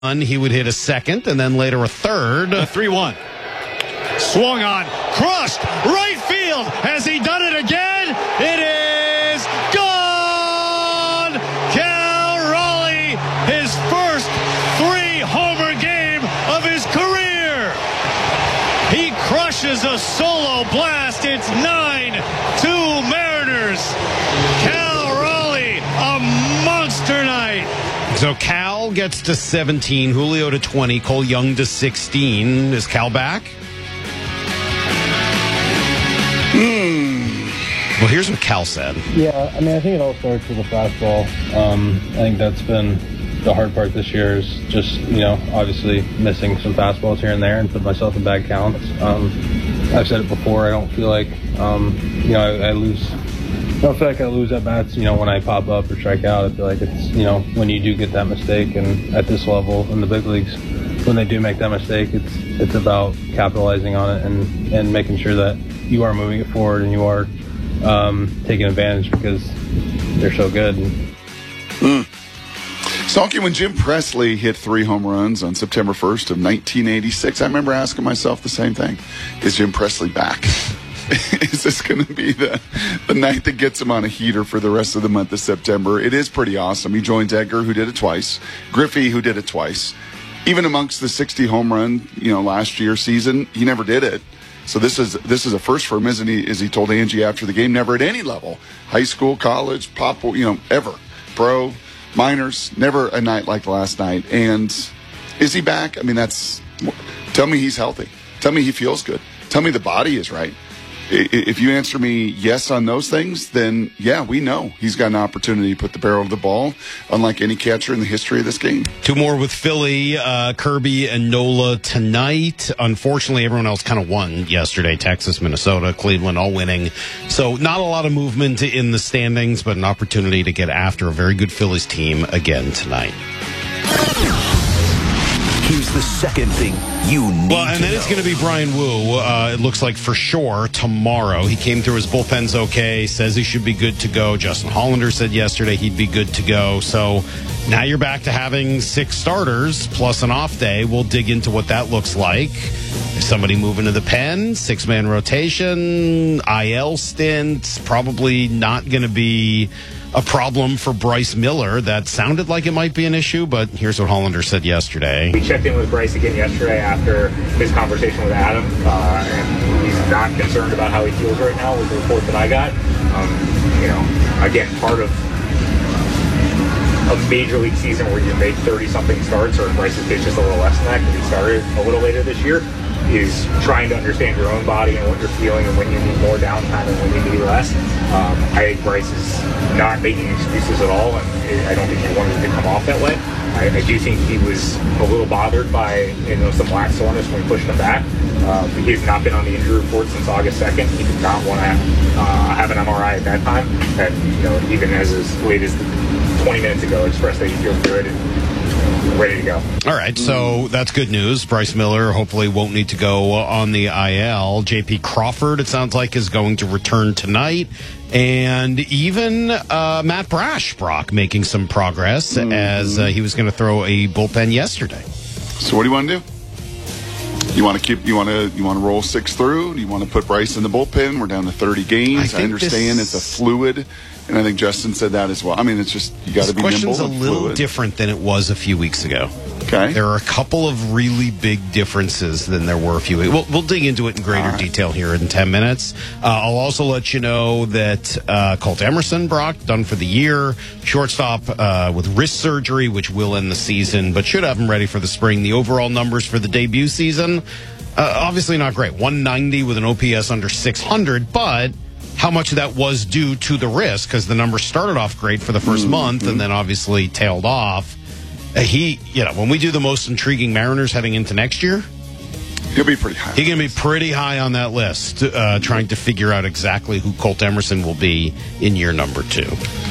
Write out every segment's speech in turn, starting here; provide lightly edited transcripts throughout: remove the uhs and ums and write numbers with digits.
he would hit a second, and then later a third. 3-1. Swung on, crushed, right field. Has he done it again? It is gone! Cal Raleigh, his first 3-homer game of his career. He crushes a solo blast. It's 9-2 Mariners. Cal Raleigh, a monster night. So Cal gets to 17, Julio to 20, Cole Young to 16. Is Cal back? Well, here's what Cal said. Yeah, I mean, I think it all starts with the fastball. I think that's been the hard part this year is just, obviously missing some fastballs here and there and put myself in bad counts. I've said it before, I don't feel like, I lose. I don't feel like I lose at bats, when I pop up or strike out. I feel like it's, when you do get that mistake, and at this level in the big leagues, when they do make that mistake, it's about capitalizing on it and making sure that you are moving it forward and you are taking advantage because they're so good. Salky, when Jim Presley hit 3 home runs on September 1st of 1986, I remember asking myself the same thing. Is Jim Presley back? Is this going to be the night that gets him on a heater for the rest of the month of September? It is pretty awesome. He joins Edgar, who did it twice, Griffey, who did it twice. Even amongst the 60 home run, last year season, he never did it. So this is a first for him, isn't he? As he told Angie after the game, never at any level, high school, college, pop, ever, pro, minors, never a night like last night. And is he back? I mean, tell me he's healthy. Tell me he feels good. Tell me the body is right. If you answer me yes on those things, then yeah, we know he's got an opportunity to put the barrel of the ball, unlike any catcher in the history of this game. 2 more with Philly, Kirby and Nola tonight. Unfortunately, everyone else kind of won yesterday. Texas, Minnesota, Cleveland, all winning. So not a lot of movement in the standings, but an opportunity to get after a very good Phillies team again tonight. Here's the second thing you need to know. Well, and then it's going to be Brian Wu. It looks like for sure tomorrow. He came through, his bullpen's okay, says he should be good to go. Justin Hollander said yesterday he'd be good to go. So now you're back to having 6 starters plus an off day. We'll dig into what that looks like. Is somebody moving to the pen? 6-man rotation, IL stint. Probably not going to be a problem for Bryce Miller. That sounded like it might be an issue, but here's what Hollander said yesterday. We checked in with Bryce again yesterday after his conversation with Adam, and he's not concerned about how he feels right now with the report that I got. Again, part of a major league season where you make 30-something starts, or in Bryce's case just a little less than that because he started a little later this year, is trying to understand your own body and what you're feeling and when you need more downtime and when you need less. I think Bryce is not making excuses at all, and I don't think he wanted to come off that way. I do think he was a little bothered by some black soreness when we pushed him back. He has not been on the injury report since August 2nd. He did not want to have an MRI at that time. And even as late as 20 minutes ago, expressed that he feels good and ready to go. All right, so that's good news. Bryce Miller hopefully won't need to go on the IL. J.P. Crawford, it sounds like, is going to return tonight. And even Matt Brash, Brock, making some progress as he was going to throw a bullpen yesterday. So what do you want to do? You want to roll 6 through? Do you want to put Bryce in the bullpen? We're down to 30 games. I understand it's a fluid, and I think Justin said that as well. I mean, it's just you got to be nimble. This question's a little different than it was a few weeks ago. Okay. There are a couple of really big differences than there were a few weeks. We'll dig into it in greater detail here in 10 minutes. I'll also let you know that Colt Emerson, Brock, done for the year. Shortstop with wrist surgery, which will end the season, but should have him ready for the spring. The overall numbers for the debut season, obviously not great. 190 with an OPS under 600, but how much of that was due to the wrist? Because the numbers started off great for the first month and then obviously tailed off. When we do the most intriguing Mariners heading into next year, he'll be pretty high. He's going to be pretty high on that list, trying to figure out exactly who Colt Emerson will be in year number 2.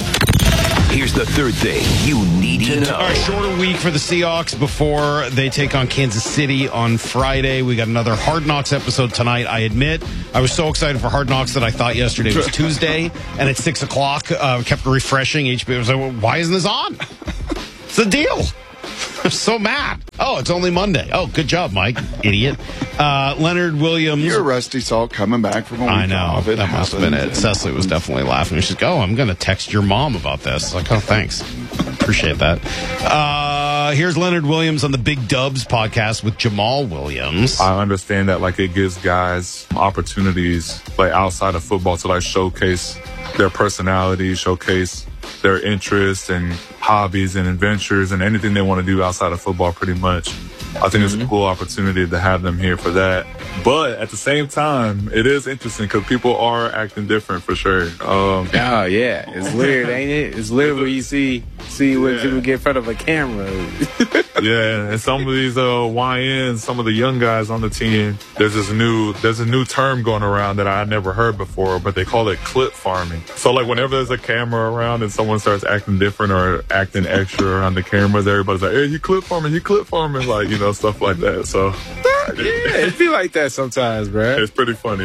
Here's the third thing you need to know. All right, shorter week for the Seahawks before they take on Kansas City on Friday. We got another Hard Knocks episode tonight. I admit, I was so excited for Hard Knocks that I thought yesterday was Tuesday, and at 6 o'clock, kept refreshing HBO. I was like, well, why isn't this on? It's the deal. I'm so mad. Oh, it's only Monday. Oh, good job, Mike, idiot. Leonard Williams. You're rusty salt coming back from a week I know. off. It That must have been it. happens. Cecily was definitely laughing. She's like, oh, I'm going to text your mom about this. Like, oh, thanks. Appreciate that. Here's Leonard Williams on the Big Dubs podcast with Jamal Williams. I understand that, like, it gives guys opportunities, like, outside of football to, like, showcase their personality, showcase their interests and hobbies and adventures and anything they want to do outside of football, pretty much. I think it's a cool opportunity to have them here for that. But at the same time, it is interesting because people are acting different for sure. Oh, yeah. It's weird, ain't it? It's weird when you see when people get in front of a camera. Yeah, and some of these YNs, some of the young guys on the team, there's a new term going around that I never heard before, but they call it clip farming. So, like, whenever there's a camera around and someone starts acting different or acting extra around the cameras, everybody's like, hey, you clip farming, like, you know, stuff like that. So, Yeah, it be like that sometimes, bro. it's pretty funny.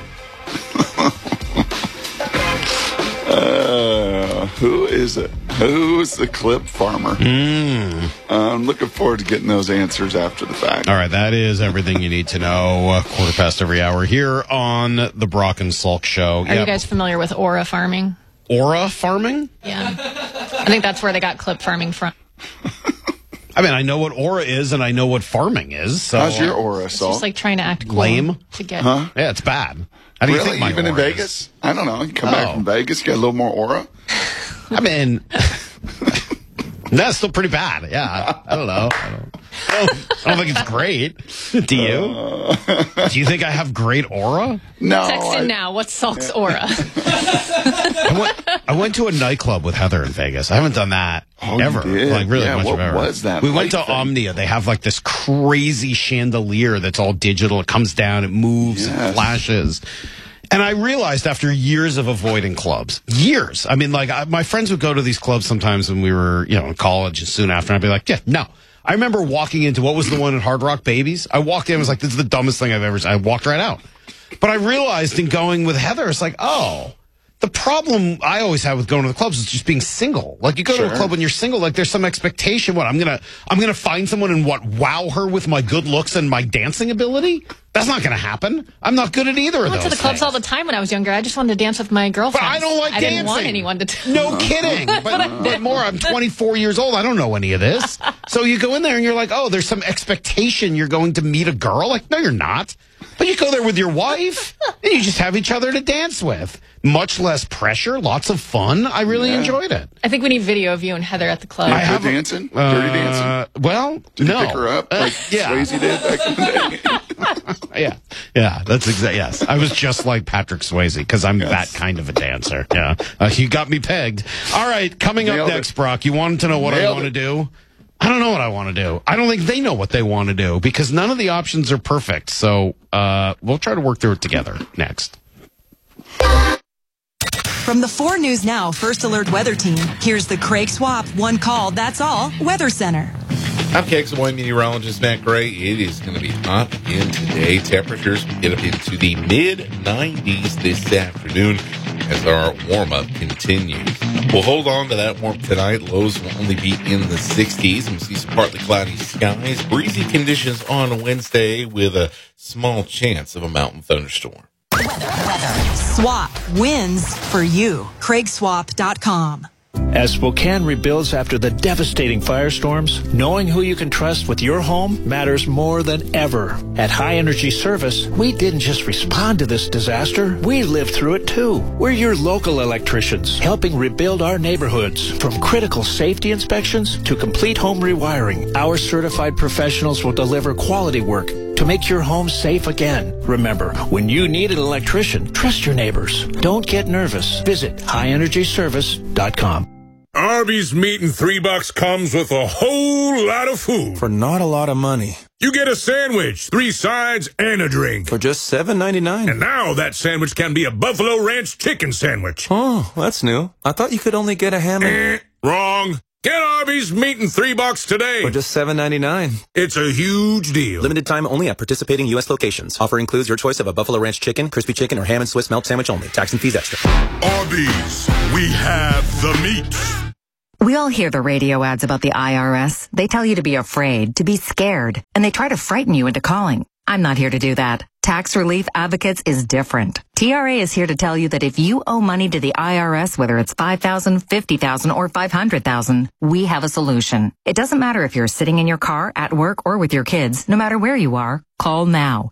Who is it? Who's the clip farmer? I'm looking forward to getting those answers after the fact. All right, that is everything you need to know. 1/4 every hour here on the Brock and Salk Show. Are you guys familiar with aura farming? Aura farming? Yeah. I think that's where they got clip farming from. I mean, I know what aura is and I know what farming is. So How's your aura, It's Salt? just like trying to act cool Lame? to get. Huh? Yeah, it's bad. How do you Really? think my Even in aura is? Vegas? I don't know. You come back from Vegas, get a little more aura. I mean, that's still pretty bad. Yeah, I don't know. I don't think it's great. Do you? Do you think I have great aura? No. Text in now. What's Salk's aura? I went to a nightclub with Heather in Vegas. I haven't done that ever. You did? Like really Yeah, much what of ever. was that We went to light thing? Omnia. They have like this crazy chandelier that's all digital. It comes down, it moves, Yes. it flashes. And I realized after years of avoiding clubs, years. I mean, like my friends would go to these clubs sometimes when we were, you know, in college and soon after. And I'd be like, yeah, no. I remember walking into what was the one at Hard Rock Babies. I walked in and was like, this is the dumbest thing I've ever seen. I walked right out. But I realized in going with Heather, it's like, oh, the problem I always have with going to the clubs is just being single. Like you go to a club when you're single, like there's some expectation. What I'm gonna find someone and wow her with my good looks and my dancing ability. That's not gonna happen. I'm not good at either of I those. went to the clubs all the time when I was younger. I just wanted to dance with my girlfriend. But I don't like dancing. I didn't want anyone to. No kidding. But more, I'm 24 years old. I don't know any of this. So you go in there and you're like, oh, there's some expectation you're going to meet a girl. Like, no, you're not. But you go there with your wife and you just have each other to dance with. Much less pressure, lots of fun. I really enjoyed it. I think we need video of you and Heather at the club. Good dancing? Dirty dancing? Well, Did no. you pick her up like yeah. Swayze did back in the day? Yeah, that's exactly. Yes, I was just like Patrick Swayze because I'm that kind of a dancer. Yeah, you got me pegged. All right, coming up Nailed next, it. Brock. You wanted to know what I Nailed want to it. do. I don't know what I want to do. I don't think they know what they want to do because none of the options are perfect. So we'll try to work through it together next. From the 4 News Now First Alert Weather Team, here's the Craig Swap One Call, That's All Weather Center. I'm KXOY meteorologist Matt Gray. It is going to be hot again today. Temperatures get up into the mid-90s this afternoon as our warm-up continues. We'll hold on to that warmth tonight. Lows will only be in the 60s. We'll see some partly cloudy skies. Breezy conditions on Wednesday with a small chance of a mountain thunderstorm. Swap wins for you. CraigSwap.com. As Spokane rebuilds after the devastating firestorms, knowing who you can trust with your home matters more than ever. At High Energy Service, we didn't just respond to this disaster, we lived through it too. We're your local electricians, helping rebuild our neighborhoods. From critical safety inspections to complete home rewiring, our certified professionals will deliver quality work to make your home safe again. Remember, when you need an electrician, trust your neighbors. Don't get nervous. Visit highenergyservice.com. Arby's meat and $3 comes with a whole lot of food. For not a lot of money. You get a sandwich, 3 sides, and a drink. For just $7.99. And now that sandwich can be a Buffalo Ranch chicken sandwich. Oh, that's new. I thought you could only get a ham and... Wrong. Get Arby's meat and $3 today. For just $7.99. It's a huge deal. Limited time only at participating U.S. locations. Offer includes your choice of a Buffalo Ranch chicken, crispy chicken, or ham and Swiss melt sandwich only. Tax and fees extra. Arby's. We have the meat. We all hear the radio ads about the IRS. They tell you to be afraid, to be scared, and they try to frighten you into calling. I'm not here to do that. Tax Relief Advocates is different. TRA is here to tell you that if you owe money to the IRS, whether it's $5,000, $50,000, or $500,000, we have a solution. It doesn't matter if you're sitting in your car, at work, or with your kids. No matter where you are, call now.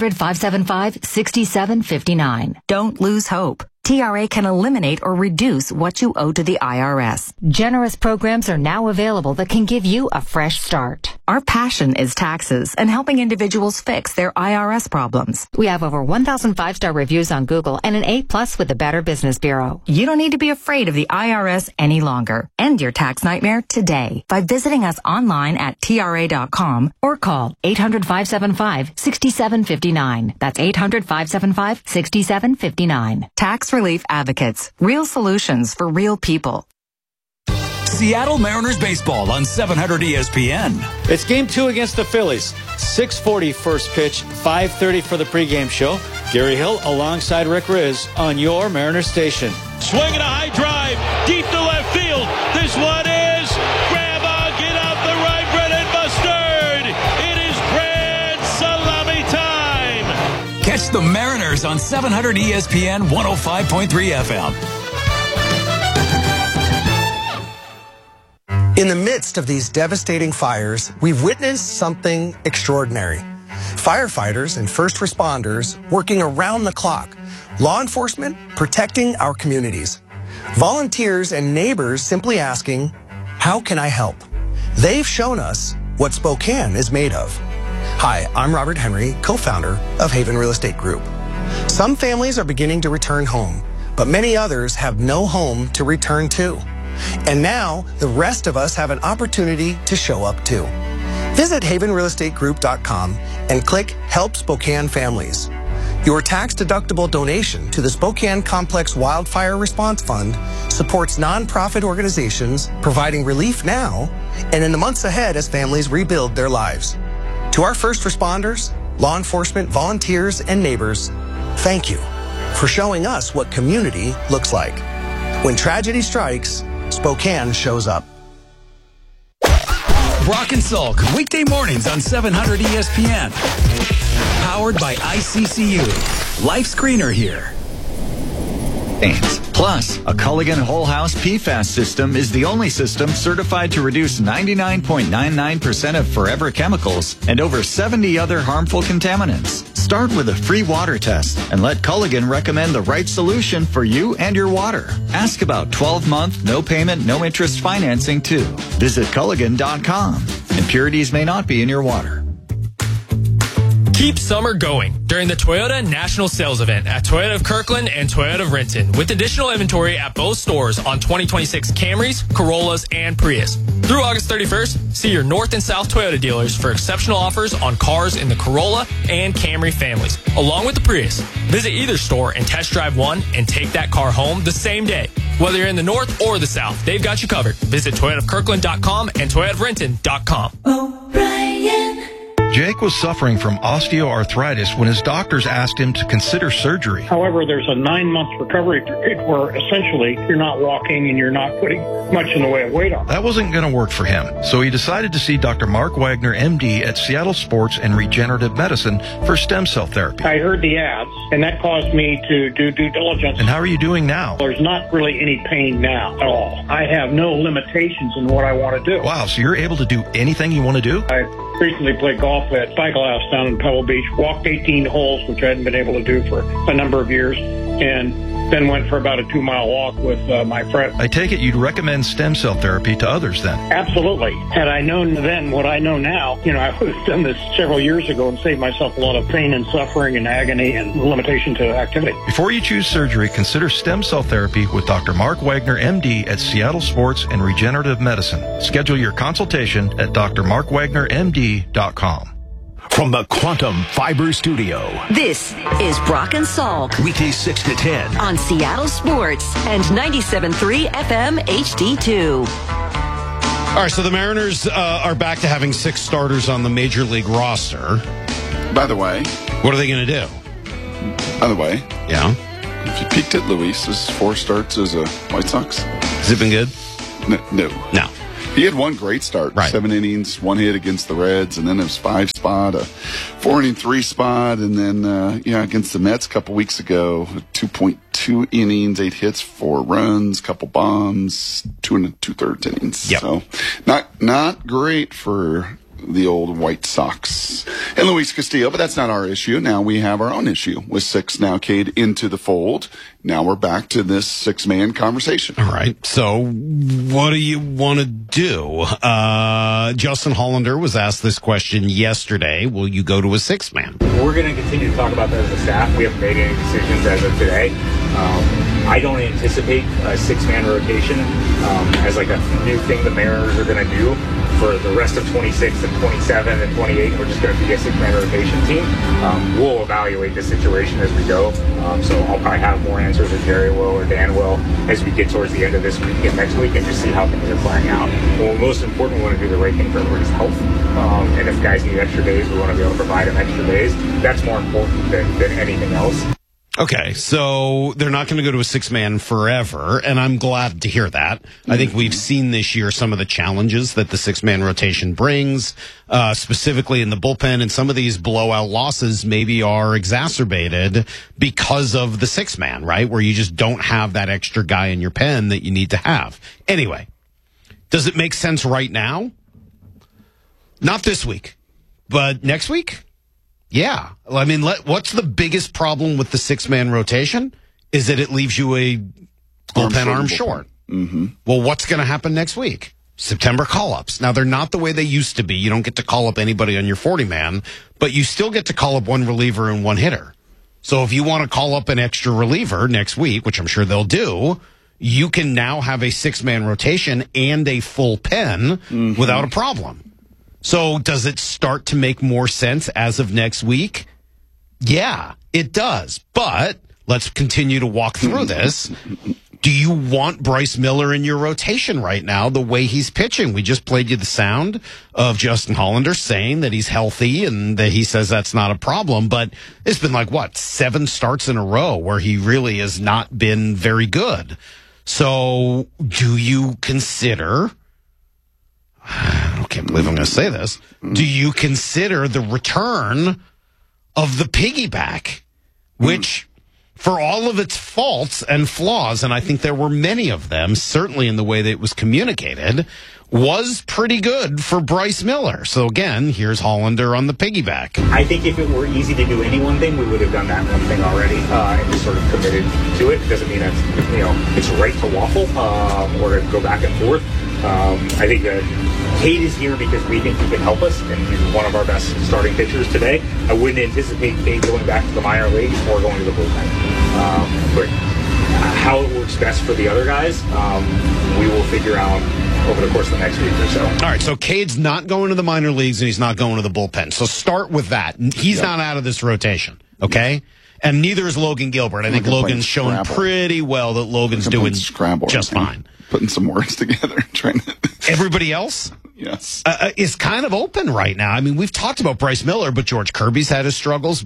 800-575-6759. Don't lose hope. TRA can eliminate or reduce what you owe to the IRS. Generous programs are now available that can give you a fresh start. Our passion is taxes and helping individuals fix their IRS problems. We have over 1,000 5-star reviews on Google and an A+ with the Better Business Bureau. You don't need to be afraid of the IRS any longer. End your tax nightmare today by visiting us online at TRA.com or call 800-575-6759. That's 800-575-6759. Tax Relief Advocates. Real solutions for real people. Seattle Mariners baseball on 700 ESPN. It's game 2 against the Phillies. 6:40 first pitch, 5:30 for the pregame show. Gary Hill alongside Rick Riz on your Mariners station. Swinging a high drive deep to left field. This one is grandma, get out the right, bread and mustard. It is grand salami time. Catch the Mariners on 700 ESPN 105.3 FM. In the midst of these devastating fires, we've witnessed something extraordinary. Firefighters and first responders working around the clock. Law enforcement protecting our communities. Volunteers and neighbors simply asking, how can I help? They've shown us what Spokane is made of. Hi, I'm Robert Henry, co-founder of Haven Real Estate Group. Some families are beginning to return home, but many others have no home to return to. And now, the rest of us have an opportunity to show up too. Visit havenrealestategroup.com and click Help Spokane Families. Your tax-deductible donation to the Spokane Complex Wildfire Response Fund supports nonprofit organizations providing relief now and in the months ahead as families rebuild their lives. To our first responders, law enforcement, volunteers, and neighbors, thank you for showing us what community looks like. When tragedy strikes, Spokane shows up. Brock and Salk, weekday mornings on 700 ESPN. Powered by ICCU. Life's greener here. Plus, a Culligan Whole House PFAS system is the only system certified to reduce 99.99% of forever chemicals and over 70 other harmful contaminants. Start with a free water test and let Culligan recommend the right solution for you and your water. Ask about 12-month, no payment, no interest financing too. Visit Culligan.com. Impurities may not be in your water. Keep summer going during the Toyota National Sales Event at Toyota of Kirkland and Toyota of Renton, with additional inventory at both stores on 2026 Camrys, Corollas, and Prius. Through August 31st, see your North and South Toyota dealers for exceptional offers on cars in the Corolla and Camry families, along with the Prius. Visit either store and test drive one and take that car home the same day. Whether you're in the North or the South, they've got you covered. Visit ToyotaofKirkland.com and ToyotaofRenton.com. O'Brien. Jake was suffering from osteoarthritis when his doctors asked him to consider surgery. However, there's a 9-month recovery period where essentially you're not walking and you're not putting much in the way of weight on. That wasn't going to work for him, so he decided to see Dr. Mark Wagner, MD, at Seattle Sports and Regenerative Medicine for stem cell therapy. I heard the ads, and that caused me to do due diligence. And how are you doing now? There's not really any pain now at all. I have no limitations in what I want to do. Wow, so you're able to do anything you want to do? I recently played golf at Cycle House down in Pebble Beach, walked 18 holes, which I hadn't been able to do for a number of years, and then went for about a 2-mile walk with my friend. I take it you'd recommend stem cell therapy to others then? Absolutely. Had I known then what I know now, I would have done this several years ago and saved myself a lot of pain and suffering and agony and limitation to activity. Before you choose surgery, consider stem cell therapy with Dr. Mark Wagner, MD, at Seattle Sports and Regenerative Medicine. Schedule your consultation at drmarkwagnermd.com. From the Quantum Fiber Studio. This is Brock and Salk. Weekdays 6 to 10. On Seattle Sports and 97.3 FM HD2. All right, so the Mariners are back to having 6 starters on the Major League roster. By the way. What are they going to do? By the way. Yeah. If you peeked at Luis's 4 starts as a White Sox. Has it been good? No. He had one great start, 7 innings, 1 hit against the Reds, and then it was 5 spot, a 4-inning 3 spot, and then against the Mets a couple weeks ago, 2.2 innings, 8 hits, 4 runs, couple bombs, 2 2/3 innings. Yep. So not great for the old White Sox and Luis Castillo, but that's not our issue. Now we have our own issue with 6 now, Cade, into the fold. Now we're back to this 6-man conversation. All right. So what do you want to do? Justin Hollander was asked this question yesterday. Will you go to a 6-man? We're going to continue to talk about that as a staff. We haven't made any decisions as of today. I don't anticipate a 6-man rotation as like a new thing the Mariners are going to do for the rest of 26 and 27 and 28. We're just going to be a 6-man rotation team. We'll evaluate the situation as we go. So I'll probably have more answers, or Jerry will, or Dan will, as we get towards the end of this week and next week, and just see how things are playing out. Well, most important, we want to do the right thing for everybody's health. And if guys need extra days, we want to be able to provide them extra days. That's more important than anything else. Okay, so they're not going to go to a 6-man forever, and I'm glad to hear that. I think we've seen this year some of the challenges that the 6-man rotation brings, specifically in the bullpen, and some of these blowout losses maybe are exacerbated because of the 6-man, right? Where you just don't have that extra guy in your pen that you need to have. Anyway, does it make sense right now? Not this week, but next week? Yeah. I mean, what's the biggest problem with the 6-man rotation? Is that it leaves you a bullpen arm short. Mm-hmm. Well, what's going to happen next week? September call-ups. Now, they're not the way they used to be. You don't get to call up anybody on your 40-man, but you still get to call up one reliever and one hitter. So if you want to call up an extra reliever next week, which I'm sure they'll do, you can now have a 6-man rotation and a full pen without a problem. So does it start to make more sense as of next week? Yeah, it does. But let's continue to walk through this. Do you want Bryce Miller in your rotation right now the way he's pitching? We just played you the sound of Justin Hollander saying that he's healthy and that he says that's not a problem. But it's been 7 starts in a row where he really has not been very good. So do you consider... I can't believe I'm going to say this. Do you consider the return of the piggyback, which, for all of its faults and flaws, and I think there were many of them, certainly in the way that it was communicated, was pretty good for Bryce Miller. So again, here's Hollander on the piggyback. I think if it were easy to do any one thing, we would have done that one thing already and just sort of committed to it. It doesn't mean that's, it's right to waffle or to go back and forth. I think Cade is here because we think he can help us, and he's one of our best starting pitchers today. I wouldn't anticipate Cade going back to the minor leagues or going to the bullpen. But how it works best for the other guys, we will figure out over the course of the next week or so. All right, so Cade's not going to the minor leagues and he's not going to the bullpen. So start with that. He's not out of this rotation, okay? And neither is Logan Gilbert. I think Logan's shown pretty well that Logan's doing just fine. Putting some words together. Trying to... Everybody else? Yes. Is kind of open right now. I mean, we've talked about Bryce Miller, but George Kirby's had his struggles.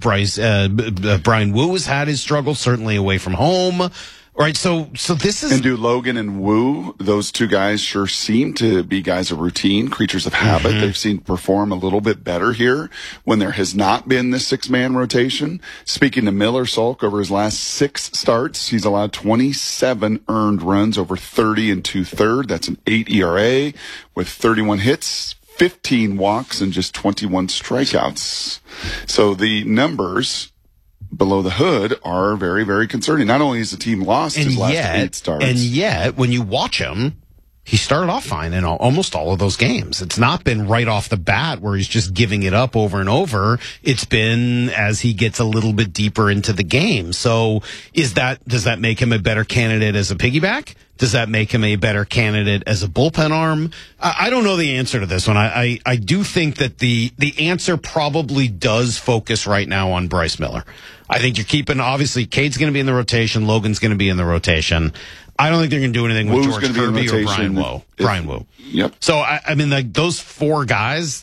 Brian Wu has had his struggles, certainly away from home. Right, so this is... And do Logan and Wu, those two guys sure seem to be guys of routine, creatures of habit. They've seen perform a little bit better here when there has not been this 6-man rotation. Speaking to Miller, Salk, over his last 6 starts, he's allowed 27 earned runs over 30 and 2/3. That's an 8 ERA with 31 hits, 15 walks, and just 21 strikeouts. So the numbers... below the hood are very, very concerning. Not only has the team lost his last 8 starts. And yet, when you watch him, he started off fine in almost all of those games. It's not been right off the bat where he's just giving it up over and over. It's been as he gets a little bit deeper into the game. So does that make him a better candidate as a piggyback? Does that make him a better candidate as a bullpen arm? I don't know the answer to this one. I do think that the answer probably does focus right now on Bryce Miller. I think you're keeping, obviously, Cade's going to be in the rotation. Logan's going to be in the rotation. I don't think they're going to do anything with George Kirby or Brian Wu. Yep. So, I mean, those 4 guys,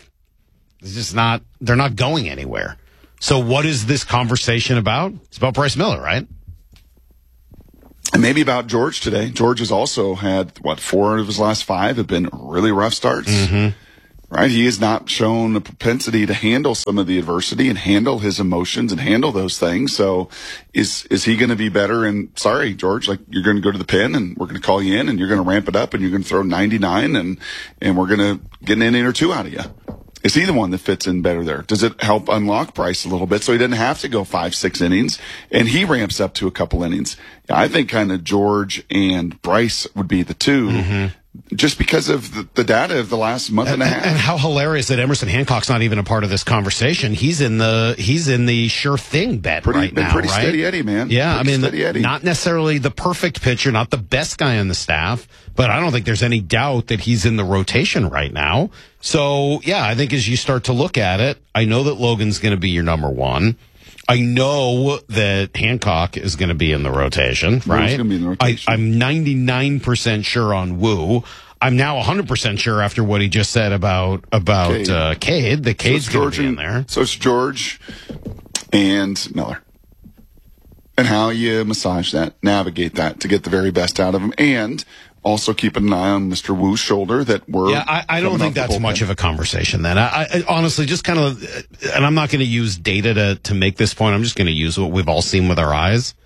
they're not going anywhere. So what is this conversation about? It's about Bryce Miller, right? And maybe about George today. George has also had, 4 of his last 5 have been really rough starts. Right? He has not shown a propensity to handle some of the adversity and handle his emotions and handle those things. So is he going to be better? And sorry, George, like you're going to go to the pen and we're going to call you in and you're going to ramp it up and you're going to throw 99 and we're going to get an inning or 2 out of you. Is he the one that fits in better there? Does it help unlock Bryce a little bit so he doesn't have to go 5-6 innings and he ramps up to a couple innings? Yeah, I think kind of George and Bryce would be the 2. Just because of the data of the last month and a half. And how hilarious that Emerson Hancock's not even a part of this conversation. He's in the sure thing bet right now, pretty right? Steady Eddie, man. Yeah, Steady Eddie. Not necessarily the perfect pitcher, not the best guy on the staff, but I don't think there's any doubt that he's in the rotation right now. So, yeah, I think as you start to look at it, I know that Logan's going to be your number 1. I know that Hancock is going to be in the rotation, right? Gonna be in the rotation. I'm 99% sure on Wu. I'm now 100% sure after what he just said about Cade, that Cade's going to be in there. So it's George and Miller. And how you massage that, navigate that to get the very best out of him, and also keeping an eye on Mr. Wu's shoulder that we're... Yeah, I don't think that's much of a conversation then. I honestly just kind of... And I'm not going to use data to make this point. I'm just going to use what we've all seen with our eyes.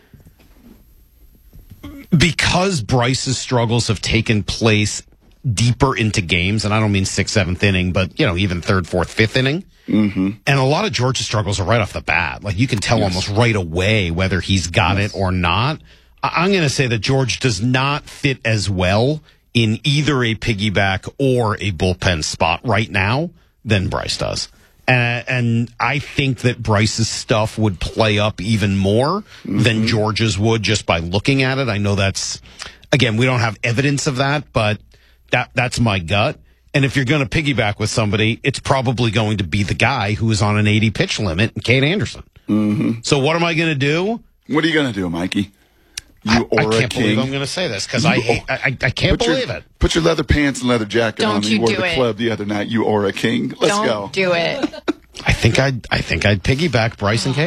Because Bryce's struggles have taken place deeper into games, and I don't mean 6th, 7th inning, but, even 3rd, 4th, 5th inning. And a lot of George's struggles are right off the bat. Like, you can tell almost right away whether he's got it or not. I'm going to say that George does not fit as well in either a piggyback or a bullpen spot right now than Bryce does. And I think that Bryce's stuff would play up even more than George's would just by looking at it. I know that's, again, we don't have evidence of that, but that's my gut. And if you're going to piggyback with somebody, it's probably going to be the guy who is on an 80 pitch limit, Cade Anderson. So what am I going to do? What are you going to do, Mikey? I can't believe I'm going to say this because I can't believe it. Put your leather pants and leather jacket on. Don't you wore do the it. club the other night. You Aura King. Let's go. Don't do it. I think I'd piggyback Bryce and Cade.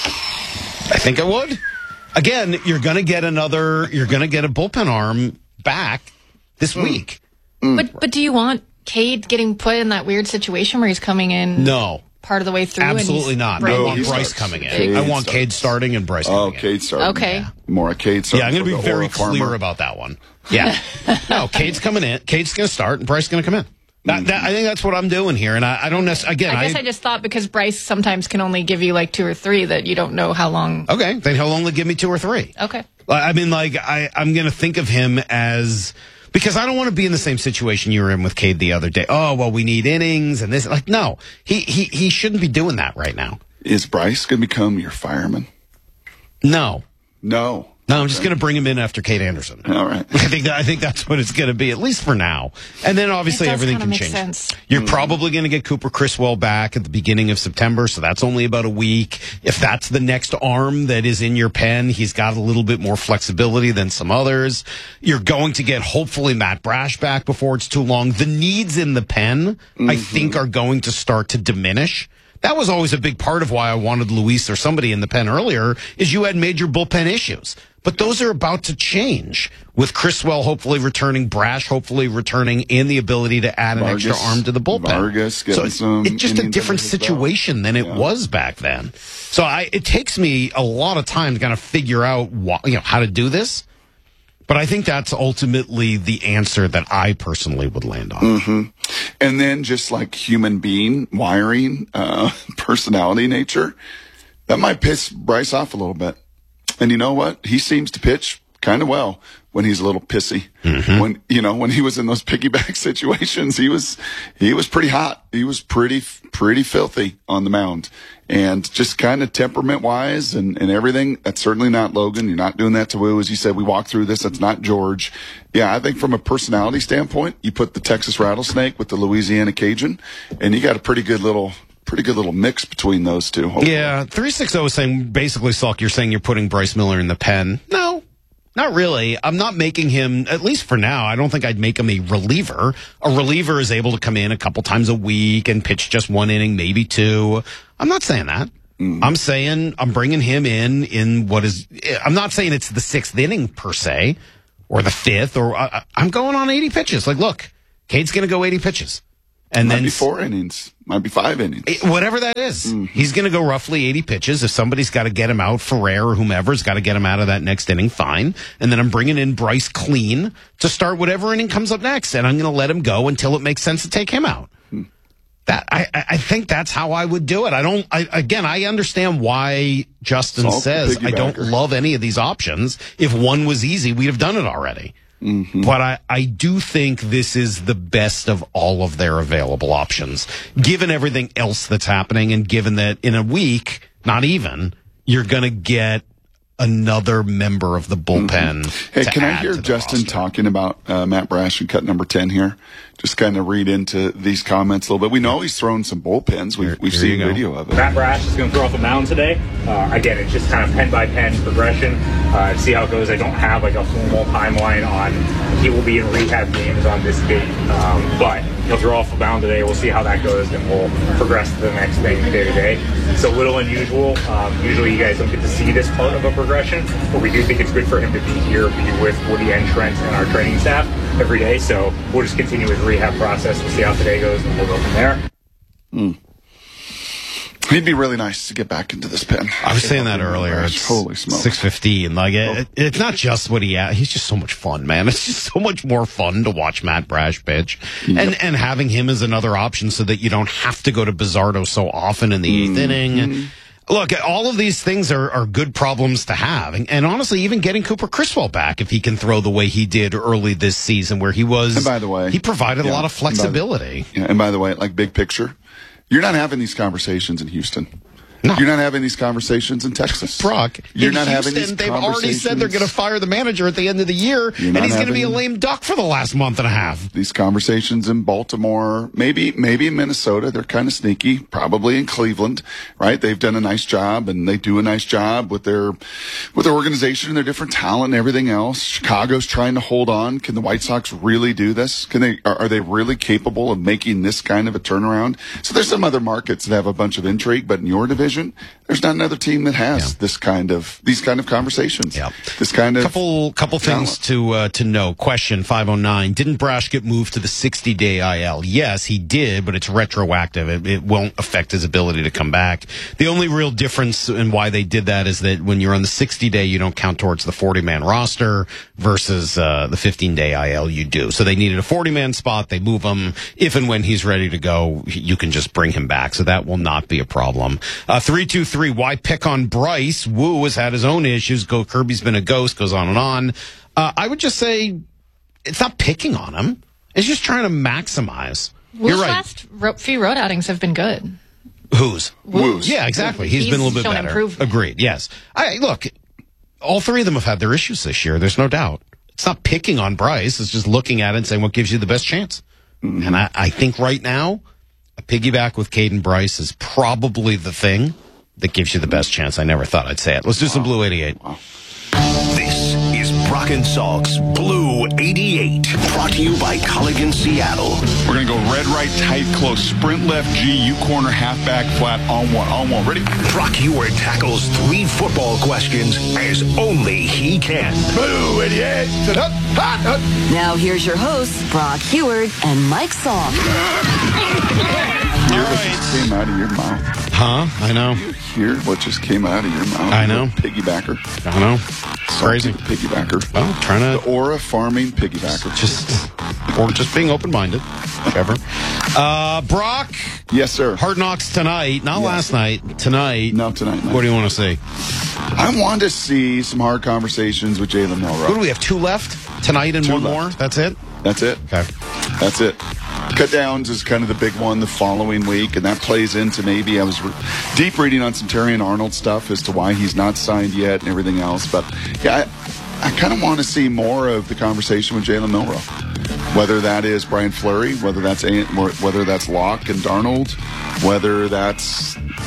I think I would. Again, you're going to get a bullpen arm back this week. But do you want Cade getting put in that weird situation where he's coming in? No. Part of the way through. Absolutely not. I want Bryce coming in. I want Cade starting and Bryce coming in. Cade starting. Okay. Yeah. More a Cade starting. Yeah, I'm going to be very clear about that one. Yeah. No, Cade's coming in. Cade's going to start and Bryce is going to come in. I think that's what I'm doing here. And I don't necessarily, again, I guess I just thought because Bryce sometimes can only give you like 2 or 3 that you don't know how long. Okay. Then he'll only give me 2 or 3. Okay. I mean, like, I'm going to think of him as, because I don't want to be in the same situation you were in with Cade the other day. Oh, well, we need innings and this. Like, no, he shouldn't be doing that right now. Is Bryce going to become your fireman? No. No, I'm just going to bring him in after Cade Anderson. All right. I think that's what it's going to be, at least for now. And then obviously everything can change. Sense. You're probably going to get Cooper Criswell back at the beginning of September, so that's only about a week. If that's the next arm that is in your pen, he's got a little bit more flexibility than some others. You're going to get hopefully Matt Brash back before it's too long. The needs in the pen, I think, are going to start to diminish. That was always a big part of why I wanted Luis or somebody in the pen earlier, is you had major bullpen issues. But those are about to change with Criswell hopefully returning, Brash hopefully returning, and the ability to add an extra arm to the bullpen. Vargas getting some. It's just a different situation than it was back then. So it takes me a lot of time to kind of figure out how to do this. But I think that's ultimately the answer that I personally would land on. And then just like human being wiring, personality nature, that might piss Bryce off a little bit. And you know what? He seems to pitch kind of well when he's a little pissy. When he was in those piggyback situations, he was pretty hot. He was pretty filthy on the mound. And just kind of temperament wise and everything, that's certainly not Logan. You're not doing that to Wu. As you said, we walked through this. That's not George. Yeah, I think from a personality standpoint, you put the Texas Rattlesnake with the Louisiana Cajun, and you got a pretty good little mix between those two. Hopefully. Yeah, 360 is saying, basically, Salk, you're saying you're putting Bryce Miller in the pen. No, not really. I'm not making him, at least for now, I don't think I'd make him a reliever. A reliever is able to come in a couple times a week and pitch just 1 inning, maybe 2. I'm not saying that. I'm saying I'm bringing him in what is, I'm not saying it's the 6th inning per se, or the 5th, or I'm going on 80 pitches. Like, look, Cade's going to go 80 pitches. And might then be 4 innings, might be 5 innings. Whatever that is. He's going to go roughly 80 pitches. If somebody's got to get him out, Ferrer or whomever's got to get him out of that next inning, fine. And then I'm bringing in Bryce clean to start whatever inning comes up next. And I'm going to let him go until it makes sense to take him out. That I think that's how I would do it. I understand why Justin says I don't love any of these options. If one was easy, we'd have done it already. But I do think this is the best of all of their available options, given everything else that's happening and given that in a week, not even, you're going to get another member of the bullpen. Hey, can I hear Justin talking about Matt Brash and cut number 10 here? Just kind of read into these comments a little bit. We know he's thrown some bullpens. We've seen video of it. Matt Brash is going to throw off the mound today. Again, it's just kind of pen by pen progression. See how it goes. I don't have like a formal timeline on he will be in rehab games on this date, but he'll throw off the mound today. We'll see how that goes, and we'll progress to the next thing day to day. It's a little unusual. Usually you guys don't get to see this part of a progression, but we do think it's good for him to be here, be with Woody and Trent and our training staff every day. So we'll just continue with the rehab process. We'll see how today goes, and we'll go from there. It'd be really nice to get back into this pen. I was saying that earlier. It's holy smokes. 6:15. Like it's not just what he's just so much fun, man. It's just so much more fun to watch Matt Brash pitch, and having him as another option so that you don't have to go to Bizzardo so often in the 8th inning. Look, all of these things are good problems to have. And honestly, even getting Cooper Criswell back, if he can throw the way he did early this season, where he was, and by the way, he provided a lot of flexibility. And by the way, like big picture, you're not having these conversations in Houston. No. You're not having these conversations in Texas. Brock, you're not Houston, having these they've already said they're going to fire the manager at the end of the year, and he's going to be a lame duck for the last month and a half. These conversations in Baltimore, maybe in Minnesota, they're kind of sneaky. Probably in Cleveland, right? They've done a nice job, and they do a nice job with their organization and their different talent and everything else. Chicago's trying to hold on. Can the White Sox really do this? Are they really capable of making this kind of a turnaround? So there's some other markets that have a bunch of intrigue, but in your division, there's not another team that has these kind of conversations. This kind of couple things to know. Question 509: didn't Brash get moved to the 60-day IL? Yes, he did, but it's retroactive. It won't affect his ability to come back. The only real difference in why they did that is that when you're on the 60-day, you don't count towards the 40-man roster versus the 15-day IL you do. So they needed a 40-man spot. They move him. If and when he's ready to go, you can just bring him back. So that will not be a problem. 323, why pick on Bryce? Woo has had his own issues. Kirby's been a ghost, goes on and on. I would just say it's not picking on him. It's just trying to maximize. Woo's last few road outings have been good. Who's? Woo's. Yeah, exactly. He's been a little bit better. Agreed, yes. Look, all three of them have had their issues this year. There's no doubt. It's not picking on Bryce. It's just looking at it and saying what gives you the best chance. And I think right now, a piggyback with Caden Bryce is probably the thing that gives you the best chance. I never thought I'd say it. Let's do some Blue 88. This is Brock and Salk's Blue 88, brought to you by Culligan Seattle. We're going to go red, right, tight, close, sprint left, G, U corner, halfback, flat, on one. Ready? Brock Heward tackles 3 football questions as only he can. Blue 88. Now here's your hosts, Brock Heward and Mike Salk. Hear what just came out of your mouth. Huh? I know. You hear what just came out of your mouth. I know. Piggybacker. I know. Crazy. Piggybacker. Well, trying to. The Aura Farming Piggybacker. Just being open-minded. Whichever. Brock. Yes, sir. Hard Knocks tonight. Not last night. Tonight. No, tonight. What do you want to see? I want to see some hard conversations with Jalen Milroe. What do we have? 2 left? Tonight and 1 more? That's it? That's it. Okay. That's it. Cut downs is kind of the big one the following week, and that plays into maybe I was deep reading on some Terrion Arnold stuff as to why he's not signed yet and everything else. But yeah, I kind of want to see more of the conversation with Jalen Milroe, whether that is Brian Fleury, whether that's Locke and Darnold, whether that's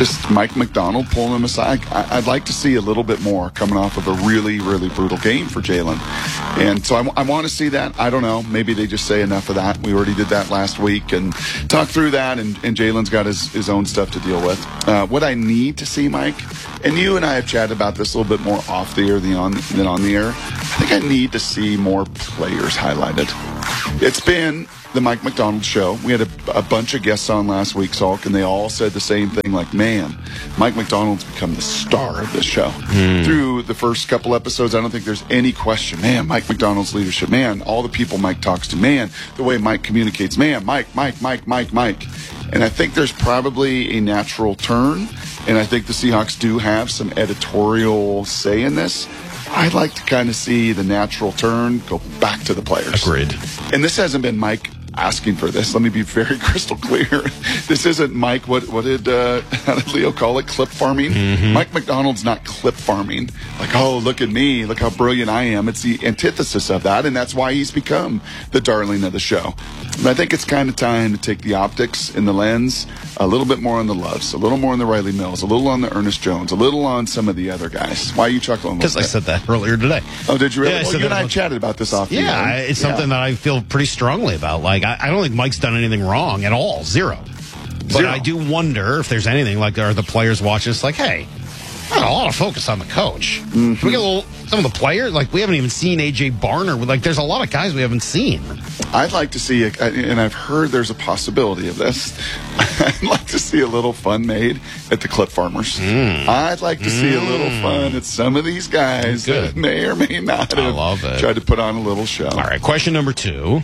just Mike McDonald pulling him aside. I'd like to see a little bit more coming off of a really, really brutal game for Jalen. And so I want to see that. I don't know. Maybe they just say enough of that. We already did that last week and talked through that, and Jalen's got his own stuff to deal with. What I need to see, Mike, and you and I have chatted about this a little bit more off the air than on the air, I think I need to see more players highlighted. It's been the Mike McDonald show. We had a bunch of guests on last week, Salk, and they all said the same thing, like, man, Mike McDonald's become the star of this show. Through the first couple episodes, I don't think there's any question, man, Mike McDonald's leadership, man, all the people Mike talks to, man, the way Mike communicates, man, Mike. And I think there's probably a natural turn, and I think the Seahawks do have some editorial say in this. I'd like to kind of see the natural turn go back to the players. Agreed. And this hasn't been Mike asking for this. Let me be very crystal clear. This isn't Mike. What did how did Leo call it? Clip farming? Mike McDonald's not clip farming. Like, oh, look at me. Look how brilliant I am. It's the antithesis of that, and that's why he's become the darling of the show. And I think it's kind of time to take the optics and the lens a little bit more on the Loves, a little more on the Riley Mills, a little on the Ernest Jones, a little on some of the other guys. Why are you chuckling? Because I said that earlier today. Oh, did you really? Yeah, well, you and I have chatted about this off the air. Yeah, it's something that I feel pretty strongly about. Like, I don't think Mike's done anything wrong at all. Zero. But I do wonder if there's anything, like, are the players watching? It's like, hey, not a lot of focus on the coach. Can we get some of the players? Like, we haven't even seen A.J. Barner. Like, there's a lot of guys we haven't seen. I'd like to see, and I've heard there's a possibility of this, I'd like to see a little fun made at the Clip Farmers. I'd like to see a little fun at some of these guys that may or may not have tried to put on a little show. All right, question number 2.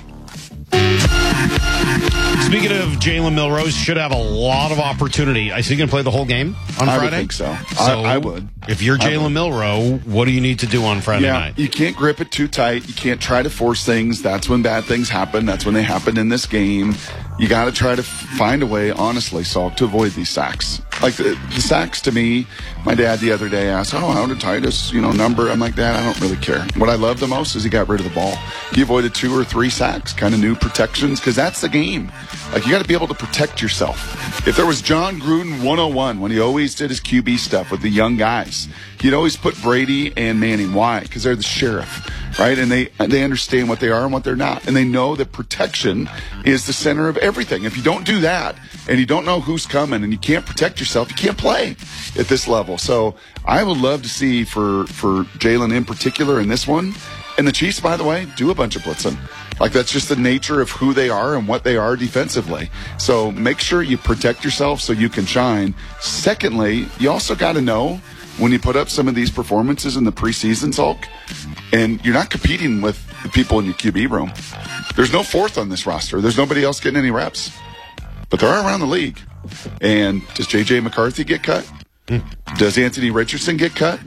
Speaking of Jalen Milrose, should have a lot of opportunity. Is he going to play the whole game on Friday? I would think so. I would. If you're Jalen Milroe, what do you need to do on Friday night? You can't grip it too tight. You can't try to force things. That's when bad things happen. That's when they happen in this game. You got to try to find a way, honestly, Salk, to avoid these sacks. Like the sacks, to me, my dad the other day asked, how did Titus, number? I'm like, Dad, I don't really care. What I love the most is he got rid of the ball. He avoided 2 or 3 sacks, kind of new protections, because that's the game. Like, you got to be able to protect yourself. If there was John Gruden 101, when he always did his QB stuff with the young guys, he'd always put Brady and Manning. Why? Because they're the sheriff, right? And they understand what they are and what they're not. And they know that protection is the center of everything. If you don't do that, and you don't know who's coming, and you can't protect yourself, you can't play at this level. So I would love to see for Jalen in particular in this one, and the Chiefs, by the way, do a bunch of blitzing. Like, that's just the nature of who they are and what they are defensively. So make sure you protect yourself so you can shine. Secondly, you also got to know when you put up some of these performances in the preseason, Salk, and you're not competing with the people in your QB room. There's no fourth on this roster. There's nobody else getting any reps. But they're around the league. And does J.J. McCarthy get cut? Does Anthony Richardson get cut?